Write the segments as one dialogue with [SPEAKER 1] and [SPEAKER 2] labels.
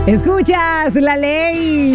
[SPEAKER 1] Escuchas la ley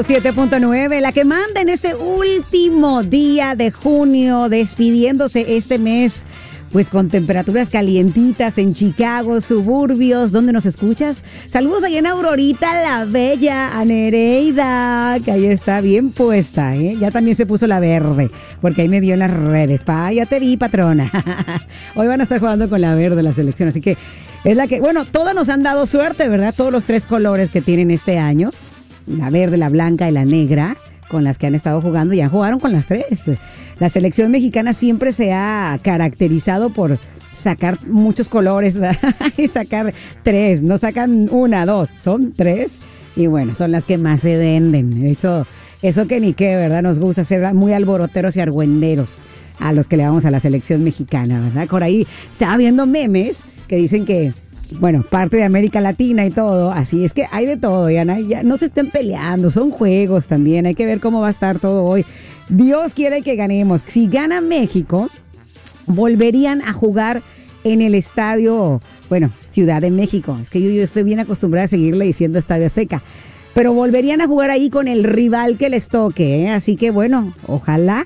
[SPEAKER 1] 107.9, la que manda en este último día de junio, despidiéndose este mes, pues con temperaturas calientitas en Chicago, suburbios. ¿Dónde nos escuchas? Saludos allá en Aurorita, la bella, a Nereida, que ahí está bien puesta, ¿eh? Ya también se puso la verde, porque ahí me vio en las redes. Ya te vi, patrona. Hoy van a estar jugando con la verde la selección, así que es la que, bueno, todas nos han dado suerte, ¿verdad? Todos los tres colores que tienen este año, la verde, la blanca y la negra, con las que han estado jugando, ya jugaron con las tres. La selección mexicana siempre se ha caracterizado por sacar muchos colores y sacar tres, no sacan una, dos, son tres, y bueno, son las que más se venden. Eso que ni qué, ¿verdad? Nos gusta ser muy alboroteros y argüenderos a los que le vamos a la selección mexicana, ¿verdad? Por ahí estaba viendo memes que dicen que, bueno, parte de América Latina y todo, así es que hay de todo, ya no se estén peleando, son juegos también, hay que ver cómo va a estar todo hoy. Dios quiere que ganemos. Si gana México, volverían a jugar en el estadio, bueno, Ciudad de México. Es que yo estoy bien acostumbrada a seguirle diciendo Estadio Azteca. Pero volverían a jugar ahí con el rival que les toque, ¿eh? Así que bueno, ojalá,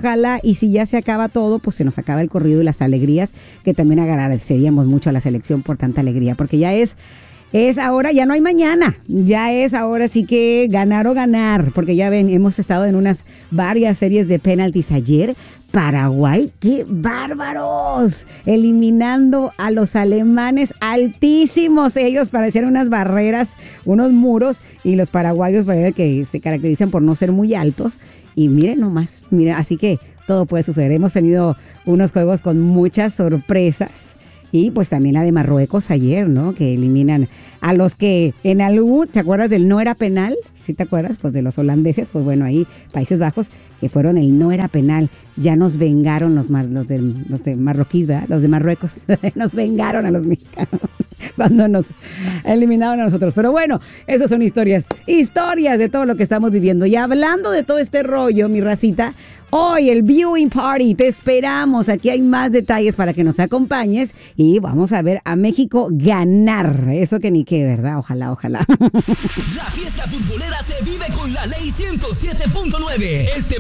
[SPEAKER 1] y si ya se acaba todo, pues se nos acaba el corrido y las alegrías, que también agradeceríamos mucho a la selección por tanta alegría, porque ya es ahora, ya no hay mañana, ya es ahora sí que ganar o ganar, porque ya ven, hemos estado en varias series de penaltis ayer. Paraguay, ¡qué bárbaros! Eliminando a los alemanes altísimos. Ellos parecían unas barreras, unos muros, y los paraguayos parece que se caracterizan por no ser muy altos. Y miren nomás, así que todo puede suceder. Hemos tenido unos juegos con muchas sorpresas. Y pues también la de Marruecos ayer, ¿no? Que eliminan a los que en algún, ¿te acuerdas del no era penal? ¿Sí te acuerdas? Pues de los holandeses, pues bueno, ahí Países Bajos, que fueron el no era penal. Ya nos vengaron los de marroquíes, ¿verdad? Los de Marruecos. Nos vengaron a los mexicanos cuando nos eliminaron a nosotros. Pero bueno, esas son historias de todo lo que estamos viviendo. Y hablando de todo este rollo, mi racita, hoy el Viewing Party, te esperamos. Aquí hay más detalles para que nos acompañes y vamos a ver a México ganar. Eso que ni qué, ¿verdad? Ojalá.
[SPEAKER 2] La fiesta futbolera se vive con la ley 107.9.